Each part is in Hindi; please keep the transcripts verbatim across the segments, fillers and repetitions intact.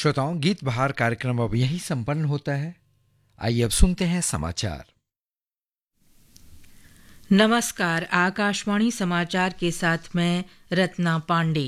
श्रोताओं, गीत बहार कार्यक्रम अब यही संपन्न होता है। आइए अब सुनते हैं समाचार। नमस्कार, आकाशवाणी समाचार के साथ मैं रत्ना पांडे।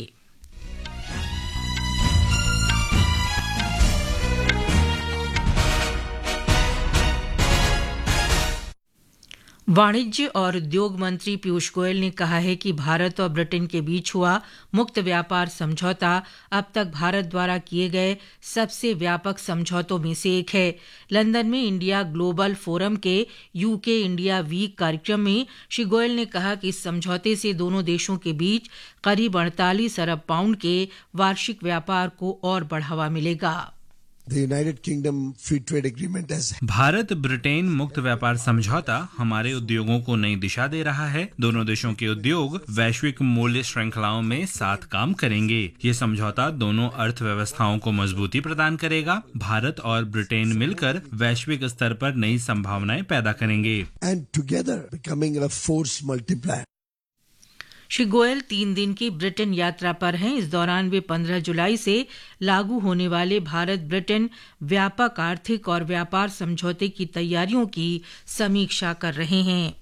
वाणिज्य और उद्योग मंत्री पीयूष गोयल ने कहा है कि भारत और ब्रिटेन के बीच हुआ मुक्त व्यापार समझौता अब तक भारत द्वारा किए गए सबसे व्यापक समझौतों में से एक है। लंदन में इंडिया ग्लोबल फोरम के यूके इंडिया वीक कार्यक्रम में श्री गोयल ने कहा कि इस समझौते से दोनों देशों के बीच करीब अड़तालीस अरब पाउंड के वार्षिक व्यापार को और बढ़ावा मिलेगा। The United Kingdom Free Trade Agreement has... Bharat Britain मुक्त व्यापार समझौता हमारे उद्योगों को नई दिशा दे रहा है। दोनों देशों के उद्योग वैश्विक मूल्य श्रृंखलाओं में साथ काम करेंगे। ये समझौता दोनों अर्थव्यवस्थाओं को मजबूती प्रदान करेगा। भारत और ब्रिटेन मिलकर वैश्विक स्तर पर नई संभावनाएं पैदा करेंगे। And together becoming a force multiplier. Shri Goyal तीन दिन की ब्रिटेन यात्रा पर हैं। इस दौरान वे पंद्रह जुलाई से लागू होने वाले भारत ब्रिटेन व्यापक आर्थिक और व्यापार समझौते की तैयारियों की समीक्षा कर रहे हैं।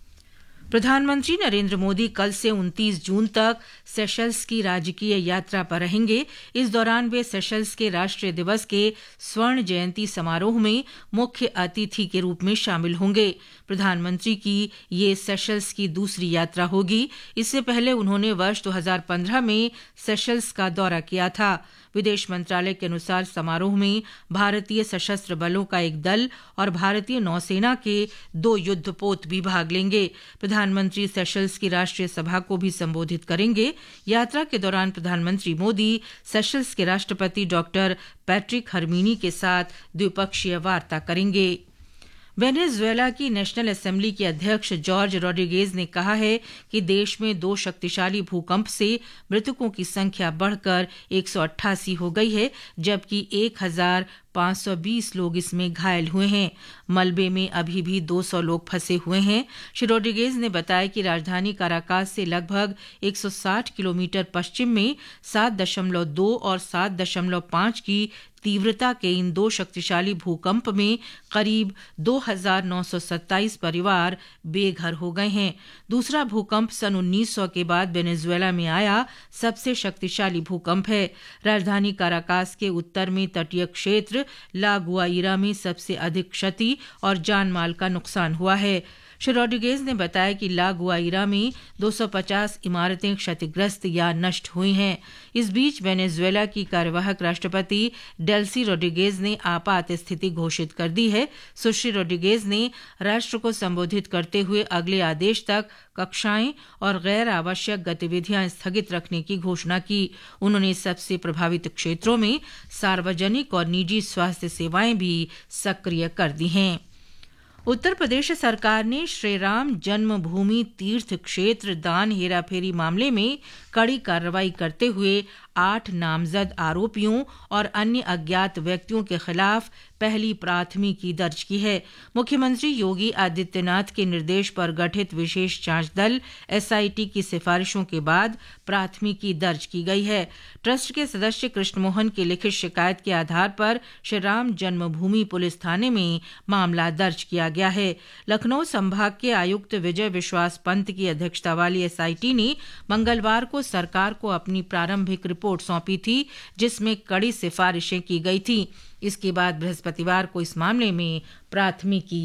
प्रधानमंत्री नरेंद्र मोदी कल से उनतीस जून तक सेशल्स की राजकीय यात्रा पर रहेंगे। इस दौरान वे सेशल्स के राष्ट्रीय दिवस के स्वर्ण जयंती समारोह में मुख्य अतिथि के रूप में शामिल होंगे। प्रधानमंत्री की ये सेशल्स की दूसरी यात्रा होगी। इससे पहले उन्होंने वर्ष दो हज़ार पंद्रह में सेशल्स का दौरा किया था। विदेश मंत्रालय के अनुसार समारोह में भारतीय सशस्त्र बलों का एक दल और भारतीय नौसेना के दो युद्धपोत भी भाग लेंगे। प्रधानमंत्री सेशल्स की राष्ट्रीय सभा को भी संबोधित करेंगे। यात्रा के दौरान प्रधानमंत्री मोदी सेशल्स के राष्ट्रपति डॉक्टर पैट्रिक हरमीनी के साथ द्विपक्षीय वार्ता करेंगे। वेनेजुएला की नेशनल असेंबली के अध्यक्ष जॉर्ज रोड्रिगेज ने कहा है कि देश में दो शक्तिशाली भूकंप से मृतकों की संख्या बढ़कर एक सौ अट्ठासी हो गई है, जबकि एक हजार पाँच सौ बीस लोग इसमें घायल हुए हैं। मलबे में अभी भी दो सौ लोग फंसे हुए हैं। श्री रोड्रिगेज ने बताया कि राजधानी काराकास से लगभग एक सौ साठ किलोमीटर पश्चिम में सात दशमलव दो और सात दशमलव पाँच की तीव्रता के इन दो शक्तिशाली भूकंप में करीब दो हज़ार नौ सौ सत्ताईस परिवार बेघर हो गए हैं। दूसरा भूकंप सन उन्नीस सौ के बाद वेनेजुएला में आया सबसे शक्तिशाली भूकंप है। राजधानी काराकास के उत्तर में तटीय क्षेत्र ला गुआइरा में सबसे अधिक क्षति और जान माल का नुकसान हुआ है। श्री रोड्रिगेज ने बताया कि ला गुआइरा में दो सौ पचास इमारतें क्षतिग्रस्त या नष्ट हुई हैं। इस बीच वेनेजुएला की कार्यवाहक राष्ट्रपति डेल्सी रोड्रिगेज ने आपात स्थिति घोषित कर दी है। सुश्री रोड्रिगेज ने राष्ट्र को संबोधित करते हुए अगले आदेश तक कक्षाएं और गैर आवश्यक गतिविधियां स्थगित रखने की घोषणा की। उन्होंने सबसे प्रभावित क्षेत्रों में सार्वजनिक और निजी स्वास्थ्य सेवाएं भी सक्रिय कर दी हैं। उत्तर प्रदेश सरकार ने श्रीराम जन्मभूमि तीर्थ क्षेत्र दान हेराफेरी मामले में कड़ी कार्रवाई करते हुए आठ नामजद आरोपियों और अन्य अज्ञात व्यक्तियों के खिलाफ पहली प्राथमिकी दर्ज की है। मुख्यमंत्री योगी आदित्यनाथ के निर्देश पर गठित विशेष जांच दल एसआईटी की सिफारिशों के बाद प्राथमिकी दर्ज की गई है। ट्रस्ट के सदस्य कृष्णमोहन की लिखित शिकायत के आधार पर श्री राम जन्मभूमि पुलिस थाने में मामला दर्ज किया गया है। लखनऊ संभाग के आयुक्त विजय विश्वास पंत की अध्यक्षता वाली एसआईटी ने मंगलवार को सरकार को अपनी प्रारंभिक रिपोर्ट सौंपी थी, जिसमें कड़ी सिफारिशें की गई थी। इसके बाद बृहस्पतिवार को इस मामले में प्राथमिकी